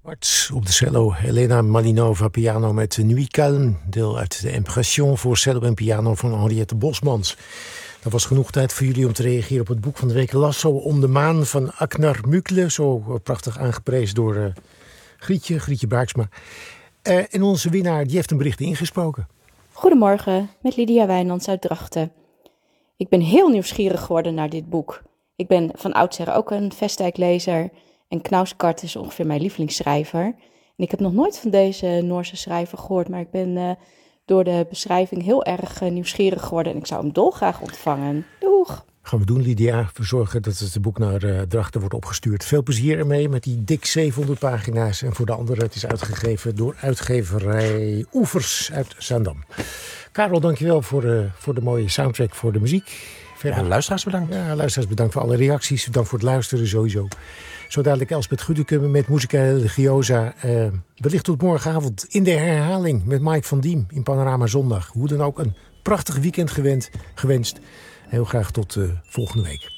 Arts op de cello, Helena Malinova piano met Nuit Calme, deel uit de Impression voor cello en piano van Henriette Bosmans. Dat was genoeg tijd voor jullie om te reageren op het boek van de week Lasso om de maan van Agnar Mukle, zo prachtig aangeprezen door Grietje Baaksma. En onze winnaar die heeft een bericht ingesproken. Goedemorgen, met Lydia Wijnands uit Drachten. Ik ben heel nieuwsgierig geworden naar dit boek. Ik ben van oudsher ook een Vestdijk-lezer en Knausgaard is ongeveer mijn lievelingsschrijver. En ik heb nog nooit van deze Noorse schrijver gehoord, maar ik ben door de beschrijving heel erg nieuwsgierig geworden en ik zou hem dolgraag ontvangen. Doeg! Gaan we doen, Lydia. We zorgen dat het boek naar Drachten wordt opgestuurd. Veel plezier ermee met die dik 700 pagina's. En voor de anderen, het is uitgegeven door uitgeverij Oevers uit Zaandam. Karel, dankjewel voor de mooie soundtrack, voor de muziek. Verder. Ja, luisteraars bedankt. Ja, luisteraars bedankt voor alle reacties. Bedankt voor het luisteren sowieso. Zo dadelijk Elspeth Gudekum met Musica Religiosa. Wellicht tot morgenavond in de herhaling met Mike van Diem in Panorama Zondag. Hoe dan ook een prachtig weekend gewenst. Heel graag tot volgende week.